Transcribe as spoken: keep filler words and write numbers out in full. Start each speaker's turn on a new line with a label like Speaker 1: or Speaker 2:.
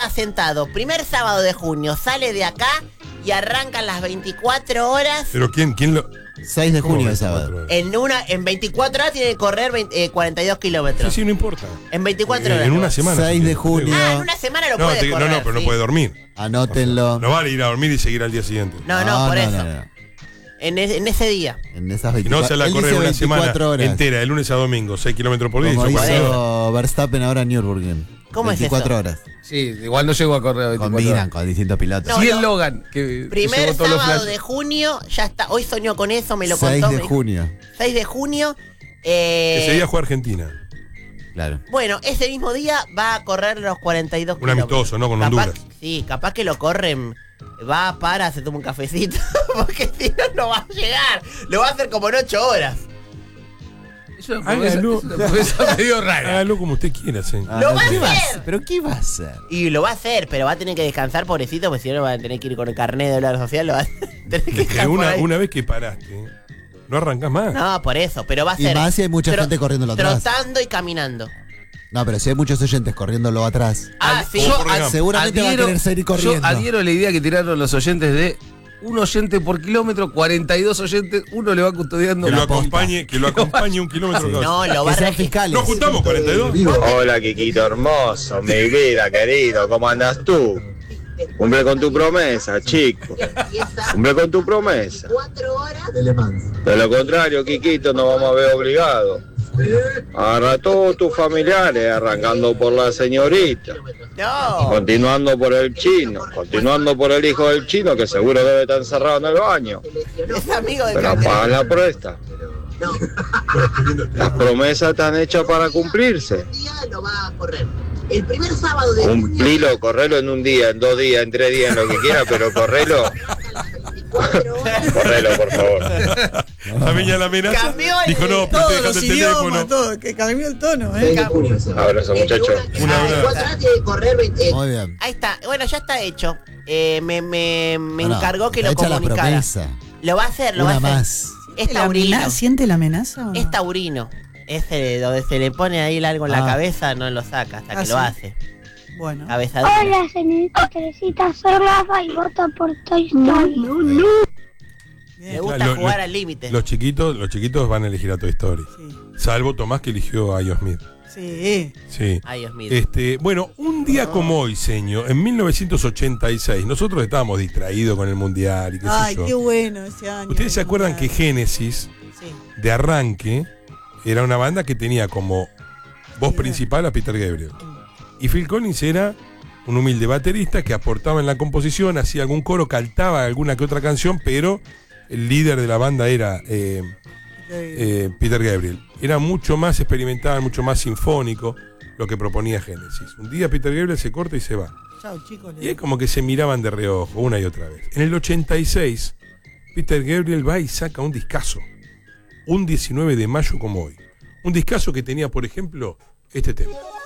Speaker 1: estaba sentado, primer sábado de junio, sale de acá y arrancan las veinticuatro horas.
Speaker 2: ¿Pero quién, quién lo...?
Speaker 3: seis de junio de sábado.
Speaker 1: En una, en veinticuatro horas tiene que correr veinte, eh, cuarenta y dos kilómetros.
Speaker 2: Sí, sí, no importa.
Speaker 1: En veinticuatro
Speaker 2: Eh,
Speaker 1: horas.
Speaker 2: En una semana.
Speaker 3: seis de junio.
Speaker 1: Ah, en una semana lo
Speaker 2: No,
Speaker 1: puede
Speaker 2: te-
Speaker 1: correr.
Speaker 2: no, no, pero
Speaker 1: sí.
Speaker 2: no puede dormir.
Speaker 3: Anótenlo.
Speaker 2: No vale ir a dormir y seguir al día siguiente.
Speaker 1: No, no, por eso.
Speaker 3: no, no.
Speaker 1: En, es- en ese día.
Speaker 3: En esas
Speaker 2: Si no,
Speaker 3: veinticuatro
Speaker 2: se la
Speaker 3: él
Speaker 2: correr
Speaker 3: dice
Speaker 2: una semana
Speaker 3: veinticuatro horas.
Speaker 2: entera, de lunes a domingo, seis kilómetros por día.
Speaker 3: Como
Speaker 2: y son cuarenta horas.
Speaker 3: hizo Verstappen ahora en Nürburgring.
Speaker 1: ¿Cómo es
Speaker 3: veinticuatro
Speaker 1: eso?
Speaker 3: horas.
Speaker 4: Sí, igual no llego a correr a veinticuatro
Speaker 3: Combinan
Speaker 4: horas.
Speaker 3: con distintos pilotos.
Speaker 1: No,
Speaker 4: Sí,
Speaker 1: no.
Speaker 4: el Logan, que
Speaker 1: Primer
Speaker 4: llevó todos los
Speaker 1: sábado
Speaker 4: flashes.
Speaker 1: de junio, ya está. Hoy soñó con eso, me lo
Speaker 3: seis
Speaker 1: contó.
Speaker 3: de
Speaker 1: me dijo.
Speaker 3: junio.
Speaker 1: seis de junio. Eh,
Speaker 2: Ese día juega Argentina.
Speaker 3: Claro.
Speaker 1: Bueno, ese mismo día va a correr los cuarenta y dos
Speaker 2: Un
Speaker 1: kilómetros.
Speaker 2: amistoso, ¿no? Con
Speaker 1: Capaz-
Speaker 2: Honduras.
Speaker 1: Sí, capaz que lo corren. Va, para, se toma un cafecito. Porque si no, no va a llegar. Lo va a hacer como en ocho horas.
Speaker 4: Es una promesa,
Speaker 2: Hágalo.
Speaker 4: es una promesa medio rara.
Speaker 2: Hágalo como usted quiera, señor.
Speaker 3: Ah,
Speaker 1: ¡Lo va a
Speaker 3: ¿qué
Speaker 1: hacer!
Speaker 3: ¿Pero qué va a hacer?
Speaker 1: Y lo va a hacer, pero va a tener que descansar, pobrecito, porque si no va a tener que ir con el carnet de obra social. Lo va a tener que
Speaker 2: Es que
Speaker 1: dejar por
Speaker 2: una,
Speaker 1: ahí.
Speaker 2: una vez que paraste, no arrancás más.
Speaker 1: No, por eso, pero va a
Speaker 3: Y
Speaker 1: ser.
Speaker 3: más si hay mucha gente corriéndolo atrás.
Speaker 1: Trotando y caminando.
Speaker 3: No, pero si hay muchos oyentes corriéndolo atrás.
Speaker 1: Ah, sí.
Speaker 2: Como
Speaker 4: Yo
Speaker 2: Forrest
Speaker 4: ad-
Speaker 2: Gump.
Speaker 3: Seguramente va a querer seguir corriendo.
Speaker 4: Yo adhiero a la idea que tiraron los oyentes de un oyente por kilómetro, cuarenta y dos oyentes, uno le va custodiando
Speaker 2: Que lo
Speaker 4: la posta.
Speaker 2: acompañe, que lo acompañe un kilómetro cada
Speaker 1: No,
Speaker 2: vez.
Speaker 1: lo va a
Speaker 3: Que sean
Speaker 1: registrar.
Speaker 3: fiscales.
Speaker 2: ¿Nos juntamos cuarenta y dos?
Speaker 5: Hola, Kikito hermoso, mi vida, querido, ¿cómo andas tú? Cumple con tu promesa, chico. Cumple con tu promesa. De lo contrario, Kikito, nos vamos a ver obligados. Agarra a todos tus familiares, arrancando por la señorita,
Speaker 1: No.
Speaker 5: continuando por el chino, continuando por el hijo del chino, que seguro debe estar encerrado en el baño.
Speaker 1: Es amigo de
Speaker 5: Pero
Speaker 1: Cangrejo.
Speaker 5: paga la presta. Las promesas están hechas para cumplirse.
Speaker 1: Lo va a correr. El primer sábado de
Speaker 5: Cumplilo, correlo en un día, en dos días, en tres días, en lo que quiera, pero correlo. Correlo, por favor.
Speaker 2: La viña la amenaza.
Speaker 1: Cambió el-
Speaker 2: Dijo, no, pero
Speaker 6: Todos
Speaker 2: dejate
Speaker 6: los
Speaker 2: el
Speaker 6: idiomas,
Speaker 2: teléfono.
Speaker 6: todo, que cambió el tono, ¿eh?
Speaker 5: Abrazo, muchachos.
Speaker 2: Un abrazo.
Speaker 3: Muy bien.
Speaker 1: Ahí está. Bueno, ya está hecho. Eh, me me, me
Speaker 3: Bueno,
Speaker 1: encargó que
Speaker 3: está
Speaker 1: lo
Speaker 3: hecha la
Speaker 1: comunicara.
Speaker 3: promesa.
Speaker 1: Lo va a hacer, lo
Speaker 3: Una
Speaker 1: va a hacer.
Speaker 3: más.
Speaker 1: Es
Speaker 6: ¿La
Speaker 1: taurino.
Speaker 6: amena- ¿Siente la amenaza o no?
Speaker 1: Es taurino. Ese donde se le pone ahí algo en la
Speaker 3: Ah.
Speaker 1: cabeza, no lo saca hasta
Speaker 6: Ah,
Speaker 1: que
Speaker 6: sí.
Speaker 1: lo hace.
Speaker 6: Bueno.
Speaker 1: Cabeza dura.
Speaker 7: Hola, señorita Teresita, soy Rafa y voto por Toy Story.
Speaker 1: Me
Speaker 6: Bien.
Speaker 1: gusta
Speaker 2: Claro, lo-
Speaker 1: jugar
Speaker 2: lo-
Speaker 1: al límite.
Speaker 2: Los chiquitos, los chiquitos van a elegir a Toy Story.
Speaker 6: Sí.
Speaker 2: Salvo Tomás, que eligió a Smith.
Speaker 6: Sí.
Speaker 2: Sí.
Speaker 1: Ay, Dios mío.
Speaker 2: Este, bueno, un día como hoy, señor, en mil novecientos ochenta y seis, nosotros estábamos distraídos con el mundial y qué
Speaker 6: Ay,
Speaker 2: sé yo.
Speaker 6: qué bueno ese año.
Speaker 2: ¿Ustedes se acuerdan que Génesis,
Speaker 6: Sí.
Speaker 2: de arranque, era una banda que tenía como voz principal a Peter Gabriel? Y Phil Collins era un humilde baterista que aportaba en la composición, hacía algún coro, cantaba alguna que otra canción, pero el líder de la banda era eh, eh, Peter Gabriel. Era mucho más experimental, mucho más sinfónico lo que proponía Génesis. Un día Peter Gabriel se corta y se va.
Speaker 6: Chao, chicos. le
Speaker 2: Y es como que se miraban de reojo una y otra vez. En el ochenta y seis, Peter Gabriel va y saca un discazo. Un diecinueve de mayo como hoy. Un discazo que tenía, por ejemplo, este tema.